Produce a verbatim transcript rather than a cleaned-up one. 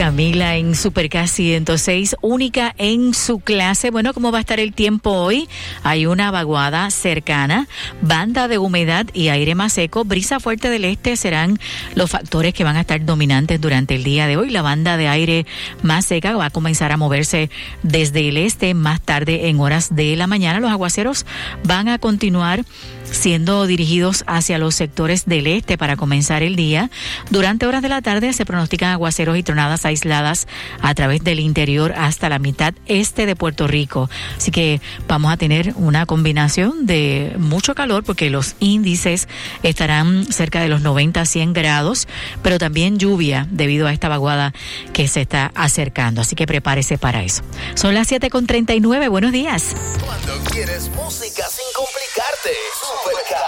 Camila en Super K ciento seis, única en su clase. Bueno, ¿cómo va a estar el tiempo hoy? Hay una vaguada cercana, banda de humedad y aire más seco, brisa fuerte del este serán los factores que van a estar dominantes durante el día de hoy. La banda de aire más seca va a comenzar a moverse desde el este más tarde en horas de la mañana. Los aguaceros van a continuar siendo dirigidos hacia los sectores del este para comenzar el día. Durante horas de la tarde se pronostican aguaceros y tronadas aisladas a través del interior hasta la mitad este de Puerto Rico. Así que vamos a tener una combinación de mucho calor porque los índices estarán cerca de los noventa a cien grados, pero también lluvia debido a esta vaguada que se está acercando. Así que prepárese para eso. Son las siete con treinta y nueve. Buenos días. Cuando quieres música sin complicarte. Super K